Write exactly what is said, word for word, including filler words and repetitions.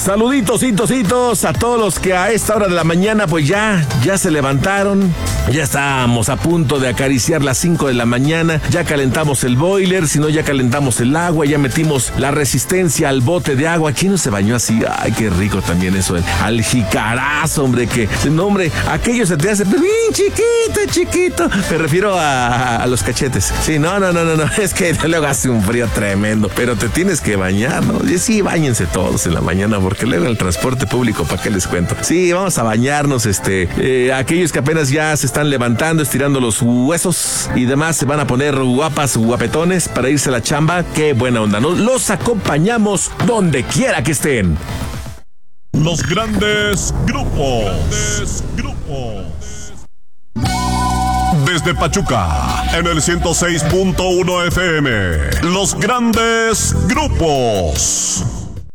Saluditos, hitos, hitos a todos los que a esta hora de la mañana pues ya, ya se levantaron. Ya estamos a punto de acariciar las cinco de la mañana. Ya calentamos el boiler, si no ya calentamos el agua, ya metimos la resistencia al bote de agua. ¿Quién no se bañó así? Ay, qué rico también eso, al jicarazo, hombre, que, no, hombre, aquello se te hace bien chiquito, chiquito. Me refiero a, a los cachetes. Sí, no, no, no, no, no, es que luego hace un frío tremendo, pero te tienes que bañar, ¿no? Y sí, báñense todos en la mañana, porque luego el transporte público, ¿para qué les cuento? Sí, vamos a bañarnos, este, eh, aquellos que apenas ya se están levantando, estirando los huesos y demás, se van a poner guapas, guapetones para irse a la chamba. Qué buena onda, ¿no? Los acompañamos donde quiera que estén. Los grandes grupos. Grandes grupos. Desde Pachuca, en el ciento seis punto uno F M. Los grandes grupos.